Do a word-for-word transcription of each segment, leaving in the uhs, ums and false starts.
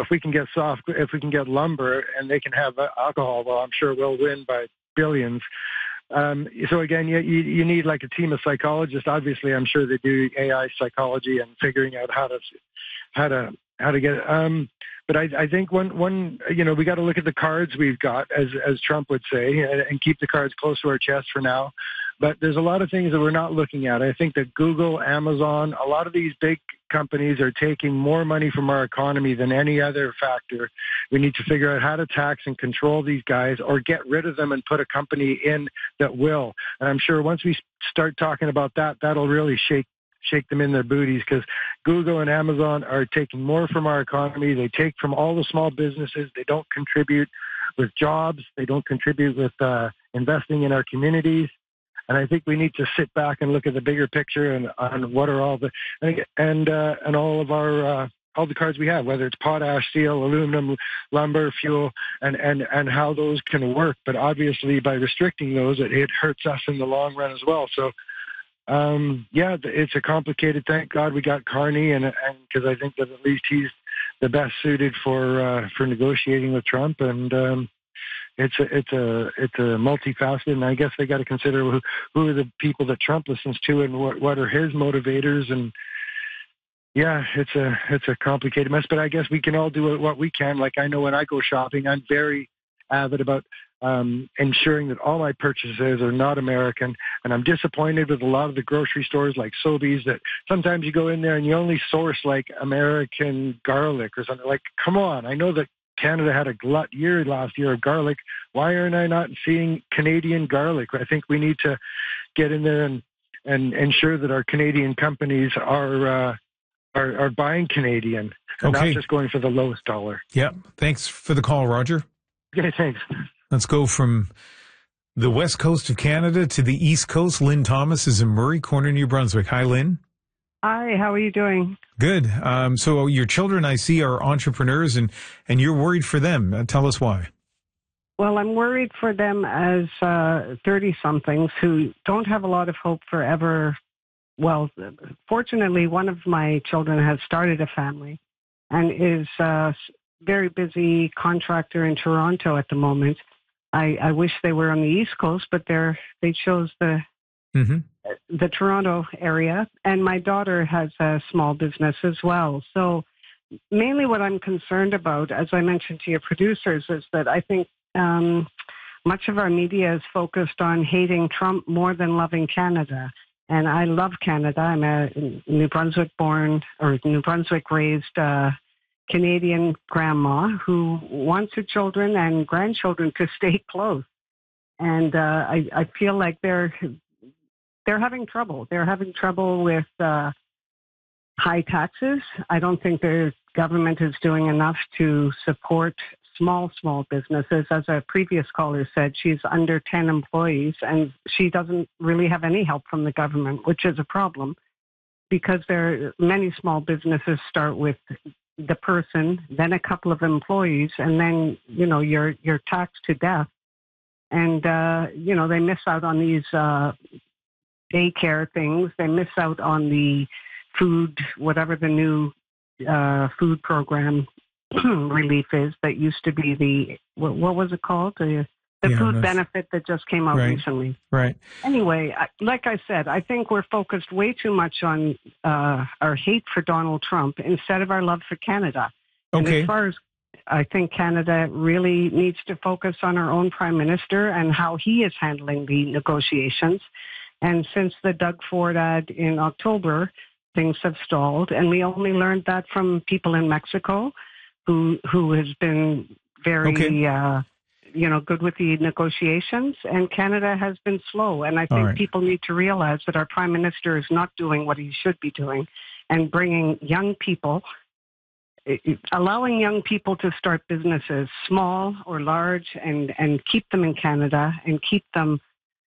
if we can get soft, if we can get lumber and they can have alcohol, well, I'm sure we'll win by billions. Um, so again, you, you you need like a team of psychologists. Obviously, I'm sure they do A I psychology and figuring out how to how to how to get it. Um, but I, I think one one you know we got to look at the cards we've got, as as Trump would say, and, and keep the cards close to our chest for now. But there's a lot of things that we're not looking at. I think that Google, Amazon, a lot of these big companies are taking more money from our economy than any other factor. We need to figure out how to tax and control these guys or get rid of them and put a company in that will. And I'm sure once we start talking about that, that'll really shake shake them in their booties, because Google and Amazon are taking more from our economy. They take from all the small businesses. They don't contribute with jobs. They don't contribute with uh, investing in our communities. And I think we need to sit back and look at the bigger picture and on what are all the and uh, and all of our uh, all the cards we have, whether it's potash, steel, aluminum, lumber, fuel, and, and, and how those can work. But obviously, by restricting those, it, it hurts us in the long run as well. So, um, yeah, it's a complicated. Thank God we got Carney, and because I think that at least he's the best suited for uh, for negotiating with Trump. And um, It's a it's a it's a multifaceted, and I guess they got to consider who, who are the people that Trump listens to and what what are his motivators. And yeah, it's a it's a complicated mess. But I guess we can all do what we can. Like I know when I go shopping, I'm very avid about um, ensuring that all my purchases are not American. And I'm disappointed with a lot of the grocery stores like Sobeys that sometimes you go in there and you only source like American garlic or something. Like, come on! I know that Canada had a glut year last year of garlic. Why aren't I not seeing Canadian garlic? I think we need to get in there and, and ensure that our Canadian companies are, uh, are are buying Canadian and okay. not just going for the lowest dollar. Yeah. Thanks for the call, Roger. Okay, thanks. Let's go from the west coast of Canada to the east coast. Lynn Thomas is in Murray Corner, New Brunswick. Hi, Lynn. Hi, how are you doing? Good. Um, so your children, I see, are entrepreneurs, and, and you're worried for them. Uh, tell us why. Well, I'm worried for them as uh, thirty-somethings who don't have a lot of hope for ever. Well, fortunately, one of my children has started a family and is a very busy contractor in Toronto at the moment. I, I wish they were on the East Coast, but they're they chose the mm-hmm. the Toronto area. And my daughter has a small business as well. So mainly what I'm concerned about, as I mentioned to your producers, is that I think um, much of our media is focused on hating Trump more than loving Canada. And I love Canada. I'm a New Brunswick-born or New Brunswick-raised uh, Canadian grandma who wants her children and grandchildren to stay close. And uh, I, I feel like they're they're having trouble. They're having trouble with uh, high taxes. I don't think the government is doing enough to support small, small businesses. As a previous caller said, she's under ten employees, and she doesn't really have any help from the government, which is a problem because there many small businesses start with the person, then a couple of employees, and then, you know, you're, you're taxed to death. And, uh, you know, they miss out on these uh, daycare things. They miss out on the food, whatever the new uh, food program relief is that used to be the, what, what was it called? The, the yeah, food benefit that just came out right, recently. Right. Anyway, I, like I said, I think we're focused way too much on uh, our hate for Donald Trump instead of our love for Canada. Okay. And as far as I think Canada really needs to focus on our own prime minister and how he is handling the negotiations. And since the Doug Ford ad in October, things have stalled. And we only learned that from people in Mexico who who has been very, okay. uh, you know, good with the negotiations. And Canada has been slow. And I think right. people need to realize that our prime minister is not doing what he should be doing and bringing young people, allowing young people to start businesses, small or large, and, and keep them in Canada and keep them,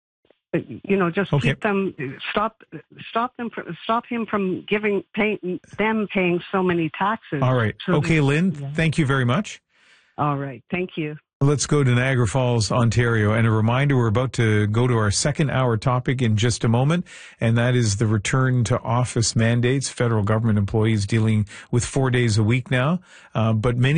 you know, just okay. keep them, stop, stop them, stop him from giving, pay, them paying so many taxes. All right. So okay, that, Lynn, yeah. thank you very much. All right. Thank you. Let's go to Niagara Falls, Ontario. And a reminder, we're about to go to our second hour topic in just a moment, and that is the return to office mandates. Federal government employees dealing with four days a week now. Uh, but many